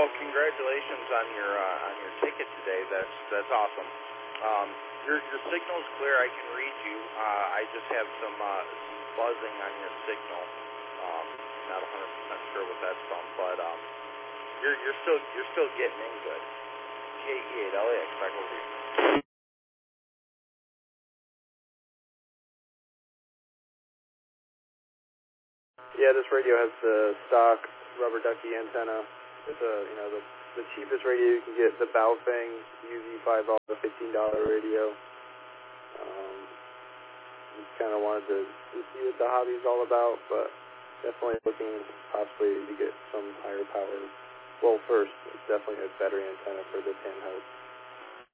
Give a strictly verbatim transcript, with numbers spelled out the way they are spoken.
Well, congratulations on your uh, on your ticket today. That's that's awesome. Um, your your signal's clear. I can read you. Uh, I just have some, uh, some buzzing on your signal. Um, not one hundred percent sure what that's from, but um, you're you're still you're still getting in good. K E eight L A X, back over to you. Yeah, this radio has the stock rubber ducky antenna. It's a, you know, the, the cheapest radio you can get, the Baofeng U Z five R, the fifteen dollar radio. Um, just kind of wanted to, to see what the hobby is all about, but definitely looking possibly to get some higher power. Well, first, it's definitely a battery antenna for the ten hertz.